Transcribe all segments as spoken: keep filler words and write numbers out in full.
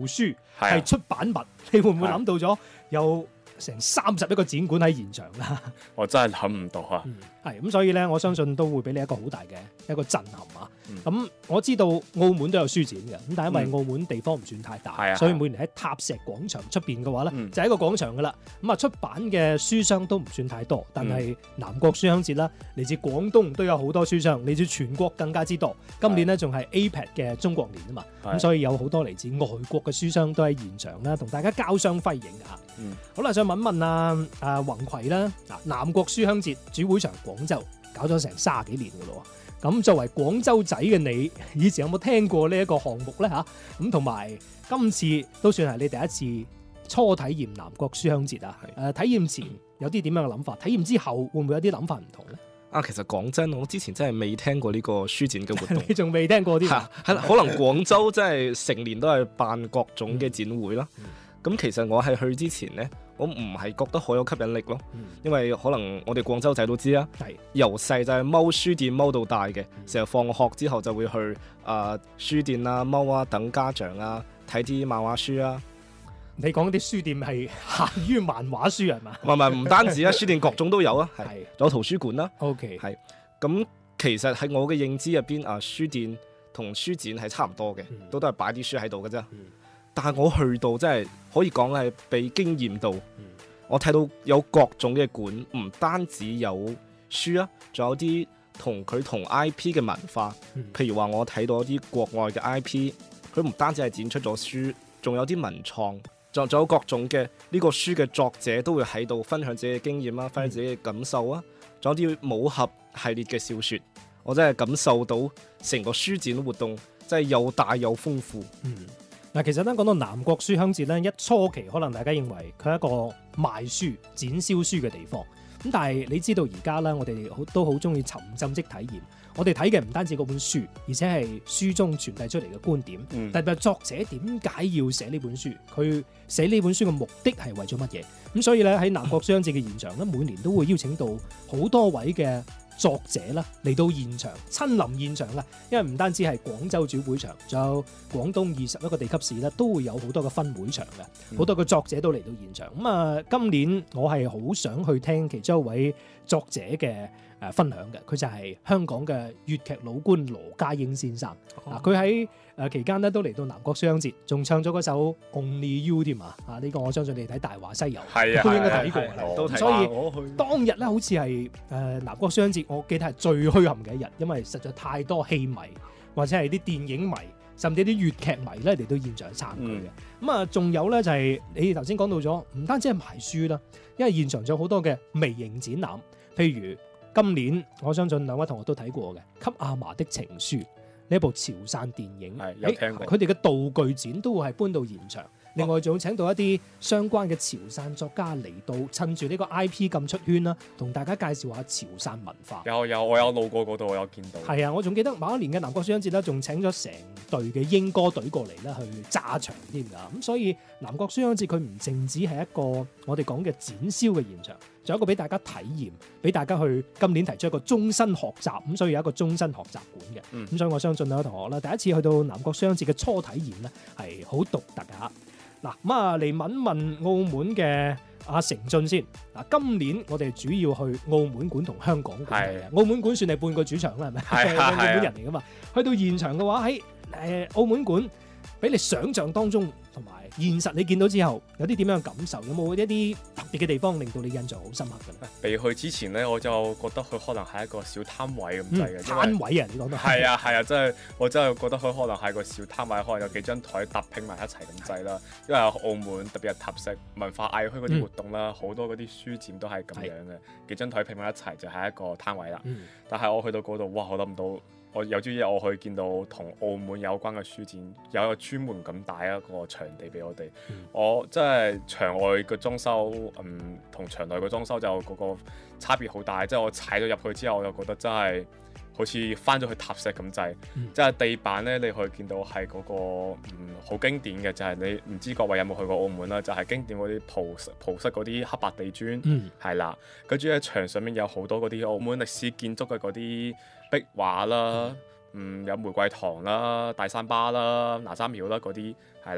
書係出版物，你會唔會諗到咗有成三十一個展館喺現場啦？ 我真係諗唔到啊！ 係咁、嗯，所以咧，我相信都會俾你一個好大嘅一個震撼啊！咁、 嗯、 我知道澳門都有書展嘅，咁但係因為澳門地方唔算太大， 嗯、 所以每年喺塔石廣場出邊嘅話咧， 嗯、 就係一個廣場噶啦。咁啊，出版嘅書商都唔算太多，但係南國書香節啦，嚟自廣東都有好多書商，嚟自全國更加之多。今年呢，仲係 A P E C 嘅中國年啊嘛，咁所以有好多嚟自外國嘅書商都喺現場啦，同大家交相輝映㗎。 嗯、 好啦，想問問啊啊宏葵啦，嗱南國書香節主會場廣州搞咗成卅幾年㗎咯。咁作為廣州仔嘅你，以前有冇聽過呢一個項目咧嚇？咁同埋今次都算係你第一次初體驗南國書香節啊！誒、呃，體驗前有啲點樣嘅諗法？體驗之後會唔會有啲諗法唔同咧？ 啊，其實講真，我之前真係未聽過呢個書展嘅活動。 你仲未聽過啲？係可能廣州真係成年都係辦各種嘅展會啦。咁、嗯、其實我係去之前呢，我唔係覺得好有吸引力咯。嗯、因為可能我哋廣州仔都知啦，由細就係踎書店踎到大嘅，成日、嗯、放學之後就會去誒、呃、書店啊踎啊等家長啊睇啲漫畫書啊。 你講啲書店係限於漫畫書係嘛？ 唔係唔係，唔單止啊，書店各種都有啊，係， 係， 仲有圖書館啦。 OK， 係。咁其實喺我嘅認知入邊啊，書店同書展係差唔多嘅，嗯、都都係擺啲書喺度嘅啫。嗯、但係我去到真係可以講係被驚豔到，嗯、我睇到有各種嘅館，唔單止有書啊，仲有啲同佢同 I P 嘅文化。嗯、譬如話我睇到啲國外嘅 I P，佢唔單止係展出咗書，仲有啲文創。仲有各種嘅呢個書嘅作者都會喺度分享自己嘅經驗啦，分享自己嘅感受啊。仲有啲武俠系列嘅小説，我真係感受到成個書展活動真係又大又豐富。 嗯，嗱，其實咧講到南國書香節咧，一初期可能大家認為佢係一個賣書、展銷書嘅地方。咁但係你知道而家咧，我哋好都好中意沉浸式體驗。我哋睇嘅唔單止嗰本書，而且係書中傳遞出嚟嘅觀點。嗯、特別係作者點解要寫呢本書？佢寫呢本書嘅目的係為咗乜嘢？咁所以咧喺南國書香節嘅現場咧，每年都會邀請到好多位嘅作者啦嚟到現場，親臨現場啦。因為唔單止係廣州主會場，仲有廣東二十一個地級市咧，都會有好多嘅分會場嘅，好、嗯、多嘅作者都嚟到現場。咁啊，今年我係好想去聽其中一位作者嘅誒分享嘅，佢就係香港嘅粵劇老倌羅家英先生。嗱、哦，佢喺誒期間咧都嚟到南國書香節，仲唱咗嗰首 Only You 添啊！啊，呢個我相信你睇《大話西遊》 係啊， 都應該睇過， 啊啊啊、 都睇。所以當日咧，好似係誒南國書香節，我記得係最墟冚嘅一日，因為實在太多戲迷或者係啲電影迷，甚至啲粵劇迷咧嚟到現場參與嘅。咁啊、嗯，仲有咧就係、是、你頭先講到咗，唔單止係賣書啦，因為現場仲有好多嘅微型展覽，譬如今年我相信兩位同學都睇過嘅《給阿嫲的情書》呢一部潮汕電影， 係有聽過。 佢哋嘅道具展都會係搬到現場。另外仲請到一啲相關嘅潮汕作家嚟到，趁住呢個 I P 咁出圈啦，同大家介紹下潮汕文化。 有有，我有路過嗰度，我有見到。係啊，我仲記得某一年嘅南國書香節咧，仲請咗成隊嘅英歌隊過嚟咧去炸場添㗎。咁所以南國書香節佢唔淨止係一個我哋講嘅展銷嘅現場，仲有一個俾大家體驗，俾大家去今年提出一個終身學習。咁所以有一個終身學習館嘅。咁、嗯、所以我相信兩位同學啦，第一次去到南國書香節嘅初體驗咧係好獨特㗎。嗱，咁啊嚟問問澳門嘅阿成俊先。嗱，今年我哋主要去澳門館同香港館嘅。澳門館算係半個主場啦，係咪？係澳門人嚟噶嘛。去到現場嘅話，喺誒澳門館，俾你想象當中同埋現實你見到之後，有啲點樣嘅感受？有冇一啲特別嘅地方令到你印象好深刻嘅？ 未去之前咧，我就覺得佢可能係一個小攤位咁滯嘅。 攤位啊，你講到係啊係啊，真係我真係覺得佢可能係個小攤位，可能有幾張台搭拼埋一齊咁滯啦。因為澳門特別係塔石文化藝墟嗰啲活動啦，好、嗯、多嗰啲書展都係咁樣嘅，幾張台拼埋一齊就係一個攤位啦。嗯、但係我去到嗰度，哇！我諗唔到。我有朝一日我可以見到同澳門有關嘅書展，有一個專門咁大一個場地俾我哋。嗯、我真係場外嘅裝修，嗯，同場內嘅裝修就嗰個差別好大。即係我踩咗入去之後，我就覺得真係好似翻咗去塔石咁滯。嗯、即係地板咧，你可以見到係嗰、嗰個嗯好經典嘅，就係、係、你唔知各位有冇去過澳門啦？就係、係、經典嗰啲葡葡式嗰啲黑白地磚，係、嗯、啦。跟住喺牆上面有好多嗰啲澳門歷史建築嘅嗰啲壁畫啦，嗯，有玫瑰堂啦、大三巴啦、哪吒廟啦嗰啲，係啦。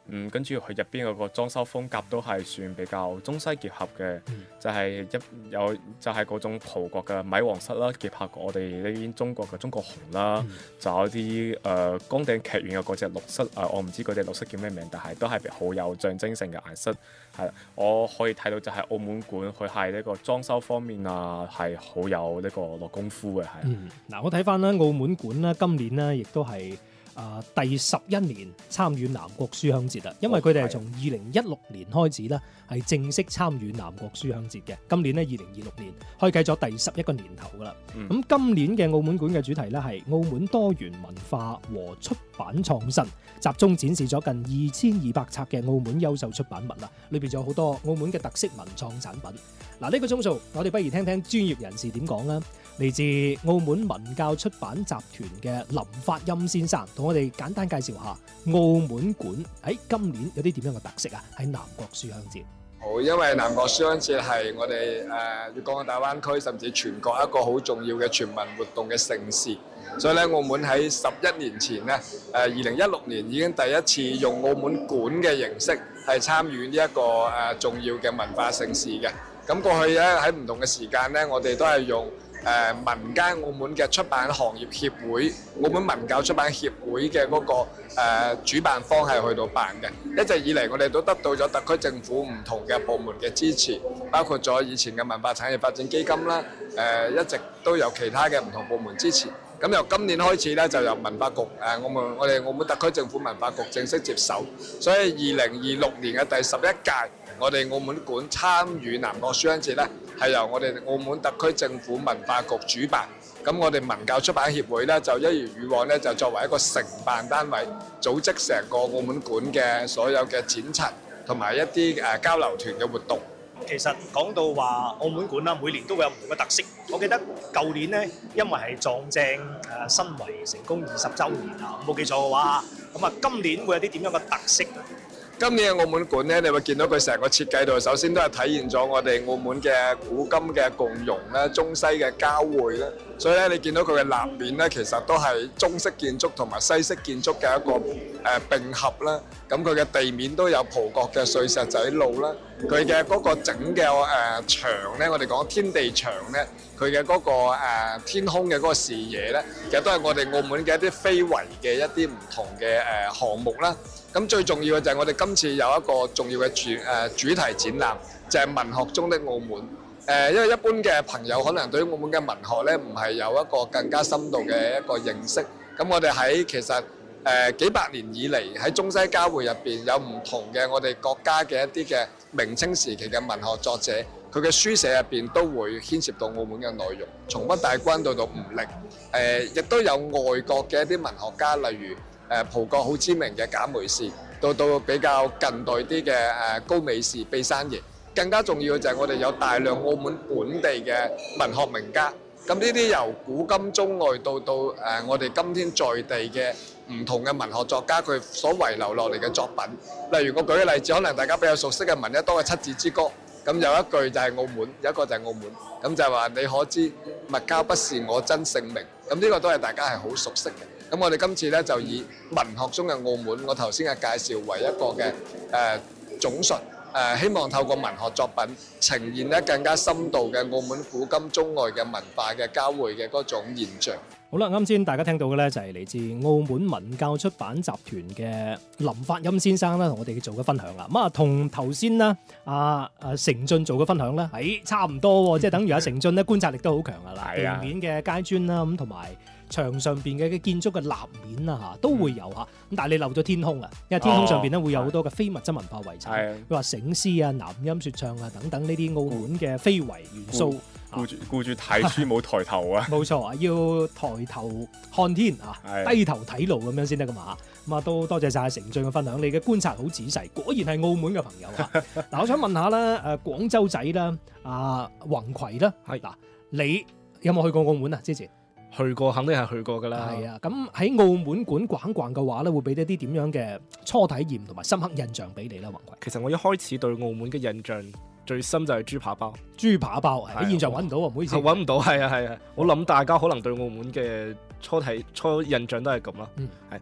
嗯，跟住佢入邊嗰個裝修風格都係算比較中西結合嘅， 嗯、 就係一有就係、是、嗰種葡國嘅米皇室啦，結合我哋呢邊中國嘅中國紅啦， 嗯、 就有啲誒崗頂劇院嘅嗰隻綠色，誒、呃、我唔知嗰隻綠色叫咩名，但係都係好有象徵性嘅顏色。係啦，我可以睇到就係澳門館佢係呢個裝修方面啊，係好有呢個落功夫嘅。係。 嗯，嗱我睇翻啦，澳門館啦，今年呢亦都係。啊、呃！第十一年參與南國書香節啦，因為佢哋係從二零一六年開始咧，係正式參與南國書香節嘅。今年咧，二零二六年開啟咗第十一個年頭噶啦。咁、嗯、今年嘅澳門館嘅主題咧係澳門多元文化和出版創新，集中展示咗近二千二百冊嘅澳門優秀出版物啦。裏邊仲有好多澳門嘅特色文創產品。嗱、啊，呢、這個鐘數我哋不如聽聽專業人士點講啦。嚟自澳門文教出版集團嘅林發音先生，同我哋簡單介紹下澳門館喺今年有啲點樣嘅特色啊？喺南國書香節。 好，因為南國書香節係我哋誒粵港澳大灣區甚至全國一個好重要嘅全民活動嘅盛事，所以咧澳門喺十一年前咧，誒二零一六年已經第一次用澳門館嘅形式係參與呢一個誒重要嘅文化盛事嘅。咁過去咧喺唔同嘅時間咧，我哋都係用誒、呃、民間澳門嘅出版行業協會、澳門文教出版協會嘅嗰、那個、呃、主辦方係去到辦嘅。一直以嚟，我哋都得到咗特區政府唔同嘅部門嘅支持，包括咗以前嘅文化產業發展基金啦，誒、呃、一直都有其他嘅唔同部門支持。咁由今年開始咧，就由文化局誒、呃、我們我哋澳門特區政府文化局正式接手，所以二零二六年嘅第十一屆，我哋澳門館參與南國書香節咧，係由我哋澳門特區政府文化局主辦。咁我哋文教出版協會咧，就一如以往咧，就作為一個承辦單位，組織成個澳門館嘅所有嘅展陳同埋一啲誒交流團嘅活動。 其實講到話澳門館啦，每年都會有唔同嘅特色。我記得舊年呢，因為係撞正誒申遺成功二十週年啊，冇記錯嘅話，咁啊今年會有啲點樣嘅特色？ 今年嘅澳門館咧，你會見到佢成個設計度，首先都係體現咗我哋澳門嘅古今嘅共融啦、中西嘅交匯啦。所以咧，你見到佢嘅立面咧，其實都係中式建築同埋西式建築嘅一個誒、呃、並合啦。咁佢嘅地面都有葡國嘅碎石仔路啦。佢嘅嗰個整嘅誒、呃、牆咧，我哋講天地牆咧，佢嘅嗰個、呃、天空嘅嗰個視野咧，其實都係我哋澳門嘅一啲非遺嘅一啲唔同嘅誒、呃、項目啦。咁最重要嘅就係我哋今次有一個重要嘅主誒、呃、主題展覽，就係、是、文學中的澳門。誒、呃，因為一般嘅朋友可能對於澳門嘅文學咧，唔係有一個更加深度嘅一個認識。咁我哋喺其實誒、呃、幾百年以嚟喺中西交匯入邊，有唔同嘅我哋國家嘅一啲嘅明清時期嘅文學作者，佢嘅書寫入邊都會牽涉到澳門嘅內容，從北大軍到到吳力，誒、呃，亦都有外國嘅一啲文學家，例如，誒葡國好知名嘅賈梅士，到到比較近代啲嘅誒高美士、畢山爺，更加重要嘅就係我哋有大量澳門本地嘅文學名家。咁呢啲由古今中外到到誒我哋今天在地嘅唔同嘅文學作家，佢所遺留落嚟嘅作品。例如我舉個例子，可能大家比較熟悉嘅聞一多嘅《七字之歌》，咁有一句就係澳門，有一個就係澳門，咁就係話你可知物交不是我真姓名。咁呢個都係大家係好熟悉嘅。咁我哋今次咧就以文學中嘅澳門，我頭先嘅介紹為一個嘅誒、呃、總述，誒、呃、希望透過文學作品呈現咧更加深度嘅澳門古今中外嘅文化嘅交匯嘅嗰種現象。 好啦，啱先大家聽到嘅咧就係嚟自澳門文教出版集團嘅林發音先生啦，同我哋做嘅分享啦。咁啊，同頭先啦，阿阿成俊做嘅分享咧，誒差唔多喎，即係等於阿成俊咧觀察力都好強啊啦，地面嘅階磚啦，咁同埋牆上邊嘅建築嘅立面啊嚇都會有嚇，咁、嗯、但係你漏咗天空啊，因為天空上邊咧會有好多嘅非物質文化遺產，譬如話醒獅啊、南音説唱啊等等呢啲澳門嘅非遺元素。 顧住顧住睇書冇抬頭啊！ 冇錯啊，要抬頭看天啊，低頭睇路咁樣先得噶嘛。咁啊，都多謝晒成俊嘅分享，你嘅觀察好仔細，果然係澳門嘅朋友啊！嗱，我想問下啦，誒廣州仔啦，啊宏葵啦，係嗱，你有冇去過澳門啊？之前去過，肯定係去過噶啦。係啊，咁喺澳門館逛逛嘅話咧，會俾一啲點樣嘅初體驗同埋深刻印象俾你啦？宏葵， 其實我一開始對澳門嘅印象最深就係豬扒包， 豬扒包喺現場揾唔到啊，唔好意思， 揾唔到，係啊係啊，我諗大家可能對澳門嘅初體初印象都係咁啦，係、嗯、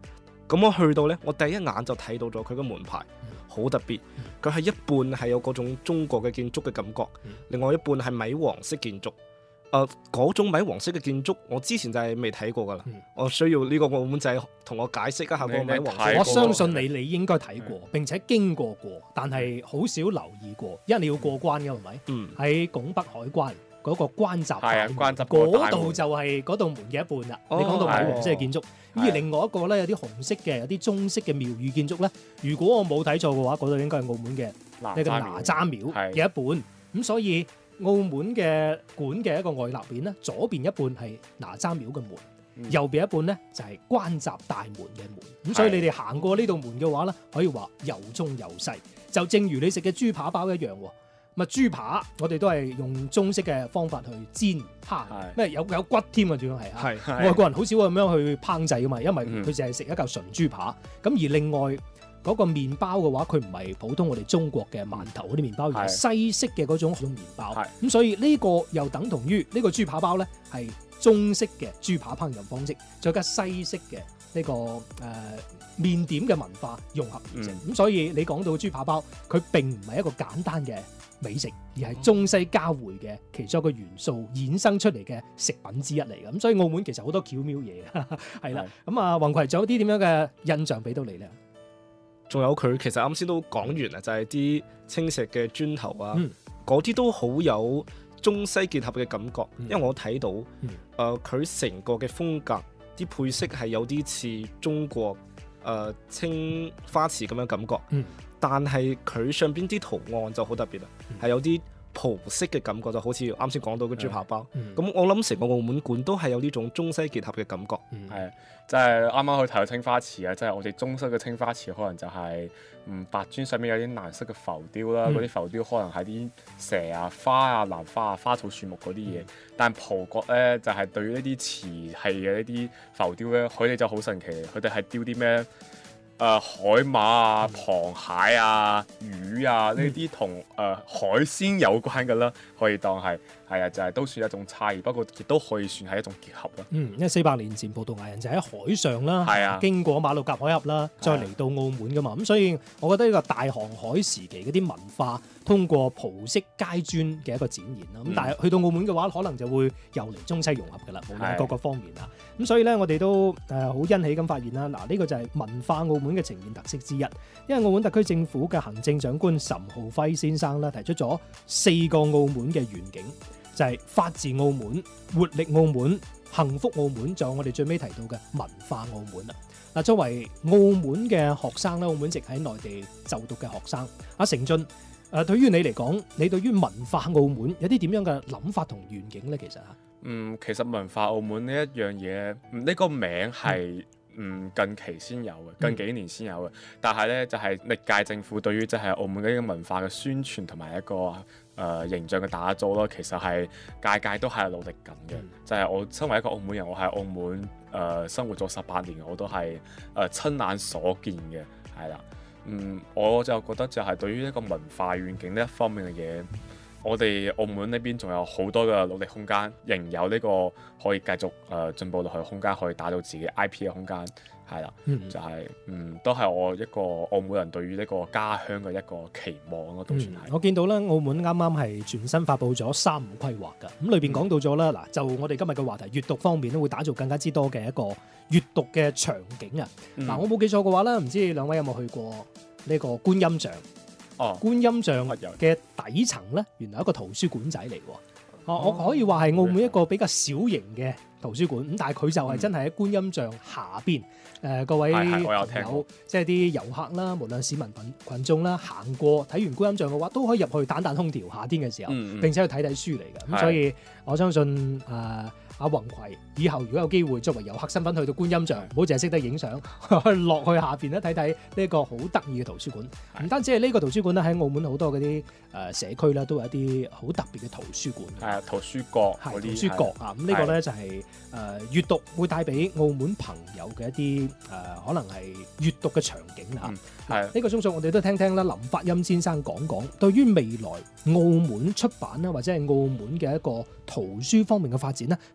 咁我去到呢，我第一眼就睇到咗佢個門牌，好特別。佢係一半係有嗰種中國嘅建築嘅感覺，另外一半係米黃色建築。誒嗰、呃、種米黃色嘅建築，我之前就係未睇過㗎啦。嗯、我需要呢個澳門仔同我解釋一下嗰個米黃色。 我相信你你應該睇過，嗯、並且經過過，但係好少留意過，因為你要過關㗎，係咪？嗯。喺拱北海關嗰、嗰個關閘大門，嗰度就係嗰道門嘅一半啦。哦、你講到米黃色嘅建築，咁、哦、而另外一個咧有啲紅色嘅，有啲中式嘅廟宇建築咧。如果我冇睇錯嘅話，嗰度應該係澳門嘅呢個哪吒廟嘅一半。咁所以澳門嘅館嘅一個外立面咧，左邊一半係哪吒廟嘅門，嗯、右邊一半咧就係關閘大門嘅門。咁所以你哋行過呢道門嘅話咧，可以話又中又西。就正如你食嘅豬扒包一樣喎。咁啊豬扒，我哋都係用中式嘅方法去煎蝦，咩有有骨添啊，主要係啊。外國人好少咁樣去烹製噶嘛，因為佢淨係食一嚿純豬扒。咁、嗯、而另外嗰、嗰個麵包嘅話，佢唔係普通我哋中國嘅饅頭嗰啲麵包，而係西式嘅嗰種麵包。咁所以呢個又等同於呢個豬扒包咧，係中式嘅豬扒烹飪方式，再加西式嘅呢、呢個誒、呃、麵點嘅文化融合而成。咁、嗯、所以你講到豬扒包，佢並唔係一個簡單嘅美食，而係中西交匯嘅其中一個元素衍生出嚟嘅食品之一嚟嘅。咁所以澳門其實好多巧妙嘢嘅，係啦。咁啊，宏葵仲有啲點樣嘅印象俾到你咧？ 仲有佢其實啱先都講完啦，就係、是、啲青石嘅磚頭啊，嗰啲、嗯、都好有中西結合嘅感覺。嗯、因為我睇到誒佢成個嘅風格，啲配色係有啲似中國誒、呃、青花瓷咁樣感覺。嗯但係佢上邊啲圖案就好特別啦，係、嗯、有啲葡式嘅感覺，就好似啱先講到嘅豬扒包。咁、嗯、我諗成個澳門館都係有呢種中西結合嘅感覺。 係、嗯，即係啱啱去睇到青花瓷啊，即、就、係、是、我哋中式嘅青花瓷，可能就係、是、嗯白磚上面有啲藍色嘅浮雕啦，嗰啲、嗯、浮雕可能係啲蛇啊、花啊、蘭花啊、花草樹木嗰啲嘢。嗯、但葡國咧就係、是、對於呢啲瓷器嘅一啲浮雕咧，佢哋就好神奇，佢哋係雕啲咩？誒、呃、海馬啊、螃蟹啊、魚啊呢啲同誒海鮮有關嘅啦，可以當係係啊，就係、是、都算一種差異，不過亦都可以算係一種結合啦。嗯， 因為四百年前葡萄牙人就喺海上啦，啊、經過馬六甲海峽啦，再嚟到澳門噶嘛，咁、啊、所以我覺得呢個大航海時期嗰啲文化，通過葡式階磚嘅一個展現啦。咁、嗯、但係去到澳門嘅話，可能就會又嚟中西融合噶啦，無論各個方面啊。咁所以咧，我哋都誒好欣喜咁發現啦。嗱，呢個就係文化澳門嘅呈現特色之一。因為澳門特區政府嘅行政長官岑浩輝先生咧提出咗四個澳門嘅願景，就係、是、法治澳門、活力澳門、幸福澳門，仲有我哋最尾提到嘅文化澳門啦。嗱，作為澳門嘅學生咧，澳門籍喺內地就讀嘅學生，阿成俊誒，對於你嚟講，你對於文化澳門有啲點樣嘅諗法同願景咧？其實嚇。 嗯，其實文化澳門呢一樣嘢，呢、這個名係嗯近期先有嘅，近幾年先有嘅。嗯、但係咧就係、是、歷屆政府對於即係澳門嘅呢個文化嘅宣傳同埋一個誒、呃、形象嘅打造咯，其實係屆屆都係努力緊嘅。嗯、就係我身為一個澳門人，我喺澳門誒、呃、生活咗十八年，我都係誒、呃、親眼所見嘅，係啦。嗯，我就覺得就係對於一個文化願景呢一方面嘅嘢。我哋澳門呢邊仲有好多嘅努力空間，仍有呢個可以繼續誒進步落去嘅空間，可以打造自己 I P 嘅空間，係啦，嗯、就係、是、嗯都係我一個澳門人對於呢個家鄉嘅一個期望咯，都算係、嗯。我見到咧，澳門啱啱係全新發布咗三五規劃㗎，咁裏邊講到咗啦，嗱、嗯、就我哋今日嘅話題，閱讀方面咧會打造更加之多嘅一個閱讀嘅場景啊。嗱、嗯，我冇記錯嘅話咧，唔知兩位有冇去過呢個觀音像？哦，觀音像嘅底層咧，原來一個圖書館仔嚟喎。哦，我可以話係澳門一個比較小型嘅圖書館，咁但係佢就係真係喺觀音像下邊。誒、呃，各位朋友，即係啲遊客啦，無論市民群羣眾啦，行過睇完觀音像嘅話，都可以入去彈彈空調，夏天嘅時候，嗯嗯並且去睇睇書嚟嘅。咁的所以我相信誒。呃阿宏葵以後如果有機會作為遊客身份去到觀音像，唔好淨係識得影相，落去下邊咧睇睇呢一個好得意嘅圖書館。唔單止係呢個圖書館咧，喺澳門好多嗰啲誒社區咧都有一啲好特別嘅圖書館。係啊，圖書角嗰啲。圖書角啊，咁呢個咧就係誒閱讀會帶俾澳門朋友嘅一啲誒、呃、可能係閱讀嘅場景嚇。係、嗯。呢個鐘數我哋都聽聽啦，林發音先生講講對於未來澳門出版啦，或者係澳門嘅一個圖書方面嘅發展咧。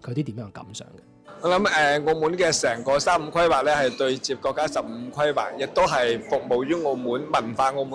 佢啲點樣嘅感想嘅？ 我諗誒、呃，澳門嘅成個三五規劃咧係對接國家十五規劃，亦都係服務於澳門文化澳門